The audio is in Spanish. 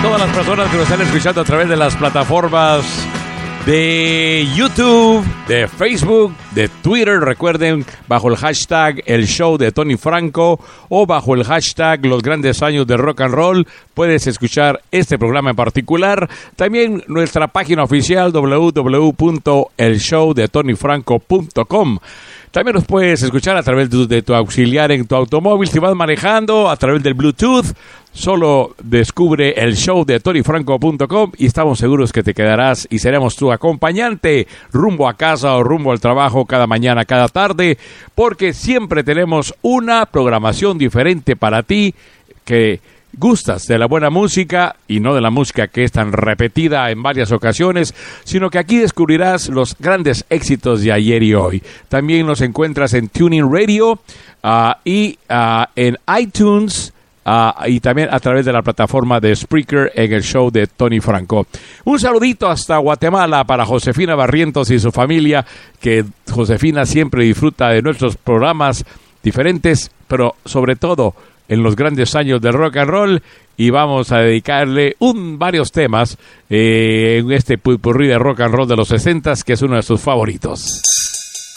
todas las personas que nos están escuchando a través de las plataformas de YouTube, de Facebook, de Twitter. Recuerden, bajo el hashtag El Show de Tony Franco o bajo el hashtag Los Grandes Años de Rock and Roll, puedes escuchar este programa en particular. También nuestra página oficial www.elshowdetonyfranco.com. También nos puedes escuchar a través de tu auxiliar en tu automóvil. Si vas manejando, a través del Bluetooth, solo descubre el show de tonyfranco.com y estamos seguros que te quedarás y seremos tu acompañante rumbo a casa o rumbo al trabajo cada mañana, cada tarde, porque siempre tenemos una programación diferente para ti que gustas de la buena música y no de la música que es tan repetida en varias ocasiones, sino que aquí descubrirás los grandes éxitos de ayer y hoy. También nos encuentras en TuneIn Radio y en iTunes y también a través de la plataforma de Spreaker en el show de Tony Franco. Un saludito hasta Guatemala para Josefina Barrientos y su familia, que Josefina siempre disfruta de nuestros programas diferentes, pero sobre todo en los grandes años del rock and roll, y vamos a dedicarle varios temas en este pupurrí de rock and roll de los 60s, que es uno de sus favoritos.